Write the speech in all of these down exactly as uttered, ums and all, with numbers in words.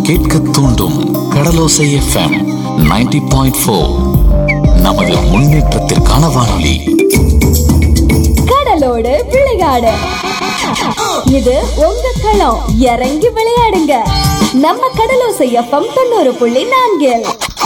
கேட்க தூண்டும் கடலோசை FM ninety point four. நமது முன்னேற்றத்திற்கான வானொலி. கடலோடு விளையாடு, இது உங்க களம். இறங்கி விளையாடுங்க, நம்ம கடலோசை எஃப்எம் தொண்ணூறு புள்ளி நான்கில்.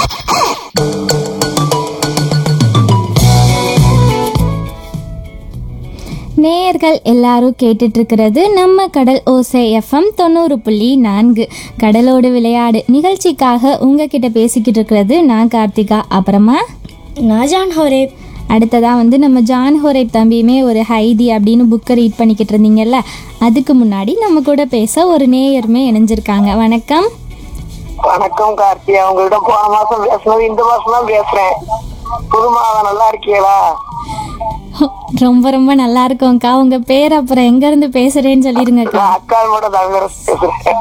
நேயர்கள் எல்லாரும் கேட்டுட்டு இருக்கிறது நம்ம கடல் ஓசை எஃப்எம் தொண்ணூறு புள்ளி நான்கு. கடலோடு விளையாடு நிகழ்ச்சிக்காக உங்ககிட்ட பேசிக்கிட்டு இருக்கிறது நான் கார்த்திகா, அப்புறமா நான் ஜான் ஹோரேப். அடுத்ததாக வந்து நம்ம ஜான் ஹோரேப் தம்பியுமே ஒரு ஹைதி அப்படின்னு புக்கை ரீட் பண்ணிக்கிட்டு இருந்தீங்கல்ல, அதுக்கு முன்னாடி நம்ம கூட பேச ஒரு நேயருமே இணைஞ்சிருக்காங்க. வணக்கம். வணக்கம் கார்த்தியா, உங்கள்கிட்ட போன மாசம் பேசுனது இந்த மாசம் தான் பேசுறேன். புதுமாவ நல்லா இருக்கீங்களா? ரொம்ப ரொம்ப நல்லா இருக்கோம்க்கா. உங்க பேர் அப்புறம் எங்க இருந்து பேசுறேன்னு சொல்லிருங்கக்கா. அக்காளோட தமிழரசு பேசுறேன்.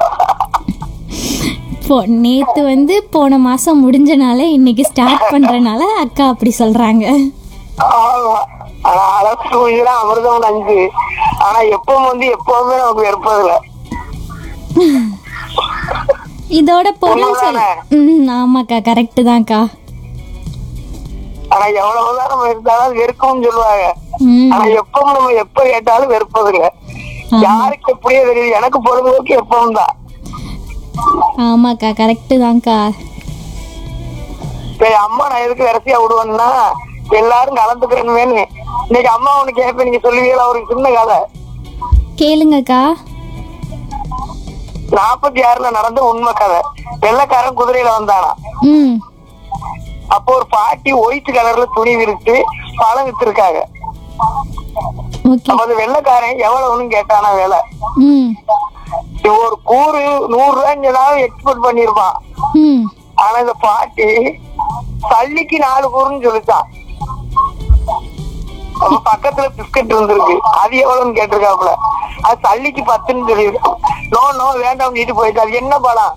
நேத்து வந்து போன மாசம் முடிஞ்சனால இன்னைக்கு ஸ்டார்ட் பண்றனால அக்கா அப்படி சொல்றாங்க. ஆனா அளவு அமிர்தம் அஞ்சு, ஆனா எப்பவும் வந்து எப்பவுமே நமக்கு வெறுப்பதில்ல. இதோட பொருள் சொல்லு. ம் ஆமாக்கா, கரெக்ட் தான்க்கா. ஆனா எவ்வளவுதான் நம்ம இருந்தாலும் வெறுக்கும்னு சொல்லுவாங்க. ஆனா எப்பவும் நம்ம எப்ப கேட்டாலும் வெறுப்பதில்ல. யாருக்கு எப்படியே தெரியுது, எனக்கு பொழுதுபோக்கு எப்பவும் தான். ஆமாக்கா, கரெக்ட் தான்க்கா. சரி அம்மா, நான் எதுக்கு வரிசையா விடுவேன்னா எல்லாரும் கலந்துக்கிறேன்னு. இன்னைக்கு அம்மா ஒண்ணு கேட்பேன், நீங்க சொல்லுவீங்களா? ஒரு சின்ன கதை கேளுங்கக்கா. நாப்பத்தி ஆறுல நடந்த உண்மை கதை. வெள்ளைக்காரன் குதிரையில வந்தானா. ம் அப்போ ஒரு பாட்டி ஒயிட் கலர்ல துணி விரிச்சு பழம் வித்துருக்காங்க. ஓகே. அப்ப வெள்ளைக்காரன் எவ்வளவுன்னு கேட்டானா வேலை. ம் ஒரு கூறு நூறு ரூபாய் ஏதாவது எக்ஸ்போர்ட் பண்ணிருப்பான். ம் ஆனா இந்த பாட்டி சல்லிக்கு நாலு கூறுன்னு சொல்லிச்சான். அப்ப பக்கத்துல பிஸ்கட் இருந்திருக்கு, அது எவ்வளவுன்னு கேட்டிருக்காப்புல. அது சல்லிக்கு பத்துன்னு சொல்லியிருக்கான். நோ நோ வேண்டாம் நீட்டு போயிட்டு. அது என்ன பழம்?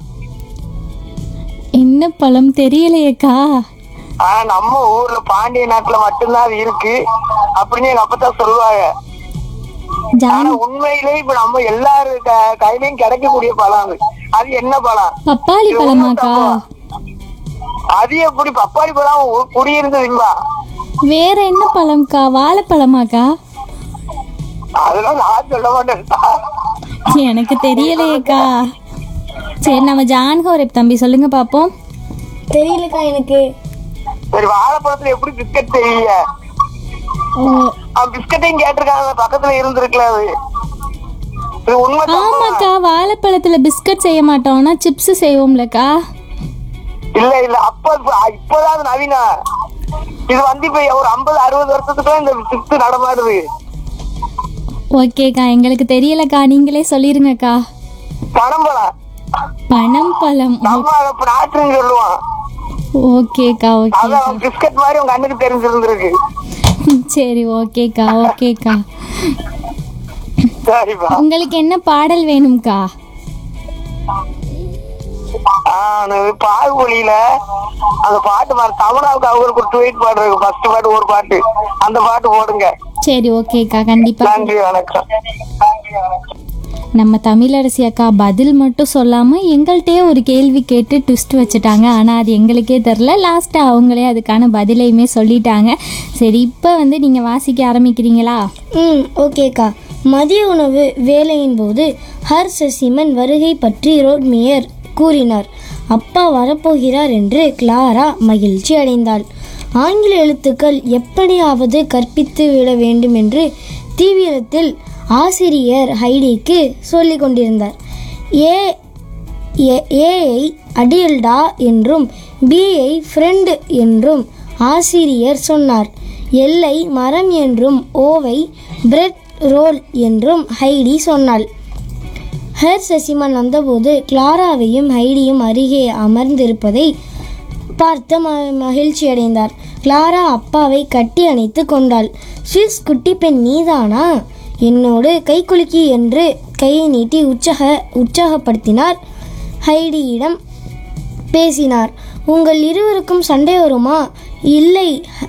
என்ன பழம் தெரியலையேக்கா. ஆனா நம்ம ஊர்ல பாண்டிய நாட்டுல மட்டும்தான் அது இருக்கு அப்படின்னு எங்க அப்பதான் சொல்லுவாங்க. ஆனா உண்மையிலே இப்ப நம்ம எல்லாரு கையிலயும் கிடைக்கக்கூடிய பழம் அது. அது என்ன பழம்? பப்பாளி பழமாக்கா? அது எப்படி பப்பாளி பழம் குடியிருந்ததுங்களா? வேற என்ன பழம்க்கா? வாழைப்பழமாக்கா? அதெல்லாம் நான் சொல்ல மாட்டேன், எனக்கு தெரியலையேக்கா. சரி நம்ம ஜான் ஹோரேப் தம்பி சொல்லுங்க பாப்போம். தெரியலக்கா எனக்கு. சரி வாழைப்பழத்துல எப்படி பிஸ்கட் தெரியல? பிஸ்கட்டையும் கேட்டிருக்காங்க, பக்கத்துல இருந்திருக்கல. அது உண்மை. ஆமாக்கா, வாழைப்பழத்துல பிஸ்கட் செய்ய மாட்டோம்னா சிப்ஸ் செய்வோம்லக்கா. இல்ல இல்ல, அப்ப இப்பதான் நவீன. இது வந்து இப்ப ஒரு ஐம்பது அறுபது வருஷத்துக்கு இந்த சிப்ஸ் நடமாடுது. ஓகேக்கா, எங்களுக்கு தெரியலக்கா, நீங்களே சொல்லிருங்கக்கா. பனம்பழம். பனம் பழம். நம்ம அதை பிராட்டுன்னு சொல்லுவோம். ஓகேக்கா ஓகே. அதான் பிஸ்கட் மாதிரி உங்க அண்ணுக்கு தெரிஞ்சிருந்திருக்கு. சரி ஓகேக்கா ஓகேக்கா. சரிப்பா. உங்களுக்கு என்ன பாடல் வேணும்க்கா? பாகுபலியில அந்த பாட்டு மாதிரி தமிழாவுக்கு அவங்களுக்கு ஒரு ட்வீட் பாட்டு இருக்கு. ஃபர்ஸ்ட் பாட்டு ஒரு பாட்டு, அந்த பாட்டு போடுங்க. சரி ஓகேக்கா, கண்டிப்பா. நன்றி வணக்கம். நம்ம தமிழரசி அக்கா பதில் மட்டும் சொல்லாமல் எங்கள்கிட்டயே ஒரு கேள்வி கேட்டு ட்விஸ்ட் வச்சுட்டாங்க. ஆனால் அது எங்களுக்கே தெரில. லாஸ்ட்டாக அவங்களே அதுக்கான பதிலையுமே சொல்லிட்டாங்க. சரி, இப்போ வந்து நீங்கள் வாசிக்க ஆரம்பிக்கிறீங்களா? ம் ஓகேக்கா. மதிய உணவு வேலையின் போது ஹர் சசிமன் வருகை பற்றி ரோட்மியர் கூறினார். அப்பா வரப்போகிறார் என்று கிளாரா மகிழ்ச்சி அடைந்தாள். ஆங்கில எழுத்துக்கள் எப்படியாவது கற்பித்து விட வேண்டும் என்று தீவிரத்தில் ஆசிரியர் ஹைடிக்கு சொல்லி கொண்டிருந்தார். ஏ ஏஐ அடில்டா என்றும் பிஐ ஃப்ரெண்ட் என்றும் ஆசிரியர் சொன்னார். எல்லை மரம் என்றும் ஓவை பிரெட் ரோல் என்றும் ஹைடி சொன்னாள். ஹர் சசிமன் வந்தபோது கிளாராவையும் ஹைடியும் அருகே அமர்ந்திருப்பதை பார்த்து ம மகிழ்ச்சி அடைந்தார். கிளாரா அப்பாவை கட்டி அணைத்து கொண்டாள். ஸ்விஸ் குட்டி பெண் நீதானா? என்னோடு கை குலுக்கி என்று கையை நீட்டி உற்சாக உற்சாகப்படுத்தினார். ஹைடியிடம் பேசினார். உங்கள் இருவருக்கும் சண்டை வருமா? இல்லை